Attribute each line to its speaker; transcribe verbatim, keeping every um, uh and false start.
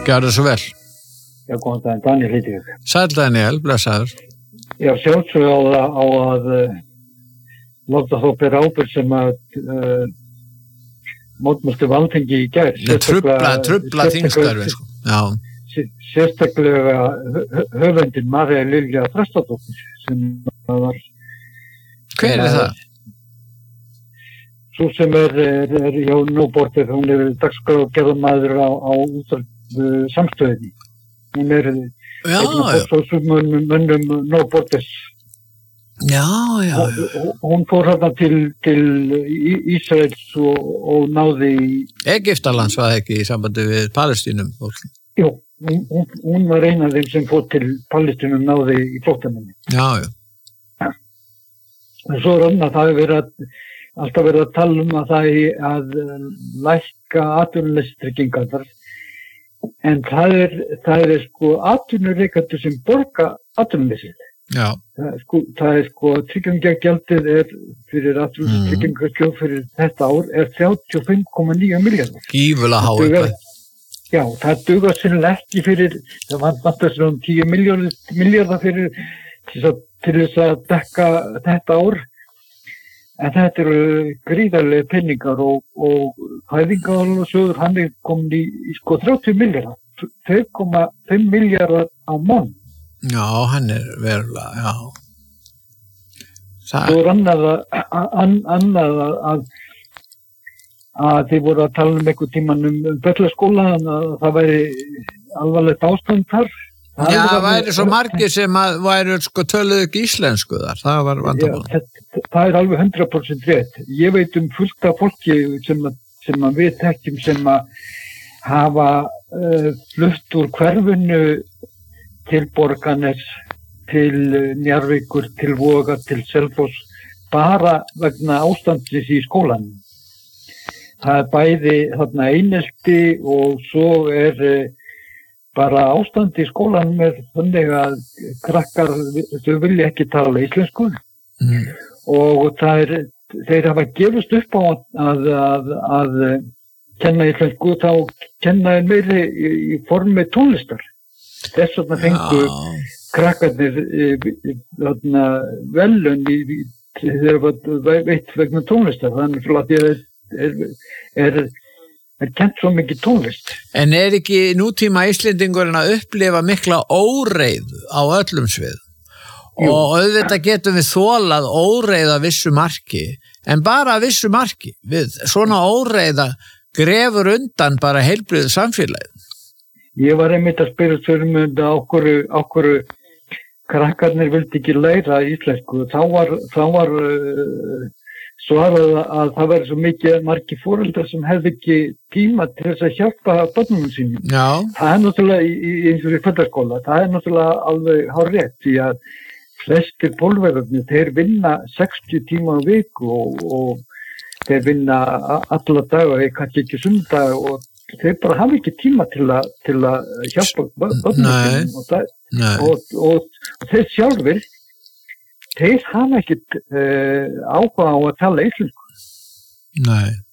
Speaker 1: Gjörðu svo vel.
Speaker 2: Já, góðan daginn, Daniel heiti ég.
Speaker 1: Sæll Daniel, blessaður.
Speaker 2: Já, sjálfsög á, á að uh, láta þá bera ábyrgð sem að uh, mótmæltu Alþingi í gær.
Speaker 1: Trufla, trufla þingstörfi, sko. Já.
Speaker 2: Sérstaklega höfundin Marja Lilja Þrastardóttir sem var...
Speaker 1: Hver er það?
Speaker 2: Svo sem er, er, er hjá Nóbortið, hún er dagskrárgerðarmaður á, á útvarp uh, samstöðinni. Hún er
Speaker 1: já,
Speaker 2: einn af mönnum Nóbortis.
Speaker 1: Já, já, já.
Speaker 2: Hún, hún fór hérna til, til Ísraels og, og náði í...
Speaker 1: Egyptalands var ekki í sambandi við Palestínum fólk.
Speaker 2: Jú, hún, hún, hún var eina af þeim sem fór til Palestínum náði í flóttamenni.
Speaker 1: Já, já.
Speaker 2: Ja. Og svo er annað, það hefur verið að, alltaf verið að tala um að það er að lækka atvinnuleysistryggingar. En það er, það er sko atvinnureikendur sem borga atvinnuleysið.
Speaker 1: Já.
Speaker 2: Það er sko, það er sko tryggingagjaldið er fyrir atvinnuleysistryggingargjöf fyrir þetta ár er þrjátíu og fimm komma níu milljarðar.
Speaker 1: Gífulega há eitthvað.
Speaker 2: Já, það dugar sennilega ekki fyrir, það vantar sér um tíu milljarðar fyrir til þess að dekka þetta ár. En þetta eru gríðarlega penningar og, og fæðingarorlofssjóður, hann er komin í, í sko þrjátíu milljarðar, tvö komma fimm milljarðar á mánuð.
Speaker 1: Já, hann er verulega, já. Það
Speaker 2: Svo er annað að, an, annað að, að þið voru að tala um einhver tíman um, um Bellaskóla, að það væri alvarlegt ástand þar.
Speaker 1: Það já, það væri svo margir sem að væri sko töluðu ekki íslensku þar, það var vandamál.
Speaker 2: Já, það, það er alveg hundrað prósent rétt. Ég veit um fullt af fólki sem að, sem að við þekkjum sem að hafa uh, flutt úr hverfinu til Borgarness, til Njarðvíkur, til Voga, til Selfoss, bara vegna ástandsins í skólanum. Það er bæði þarna einelti og svo er uh, bara ástand í skólanum er þannig að krakkar, þau vilja ekki tala íslensku mm. og það er, þeir hafa gefist upp á að, að, að kenna íslensku, þá kenna þeir meiri í, í formi tónlistar. Þess vegna fengu ja. krakkarnir þarna velun í, í, þeir hafa veitt vegna tónlistar, þannig að það er, er, er er kent svo mikið tónlist.
Speaker 1: En er ekki nútíma Íslendingurinn að upplifa mikla óreið á öllum svið? Jú. Og auðvitað getum við þolað óreið að vissu marki, en bara að vissu marki. Við svona óreiða grefur undan bara heilbrigðu samfélagið.
Speaker 2: Ég var einmitt að spyrja sér um þetta okkur, okkur krakkarnir vildi ekki læra íslensku. Þá var, þá var uh, svarað að það væri svo mikið margir foreldrar sem hefði ekki tíma til þess að hjálpa börnunum sínum.
Speaker 1: Já.
Speaker 2: Það er náttúrulega í, eins og í fæddarskóla, það er náttúrulega alveg hárrétt því að flestir pólverðarnir, þeir vinna sextíu tíma á viku og, og þeir vinna alla daga, kannski ekki sundag og þeir bara hafa ekki tíma til að, til að hjálpa börnunum sínum og, það, og, og, og þeir sjálfur þeir hafa ekkert uh, áhuga á að tala íslensku.
Speaker 1: Nei.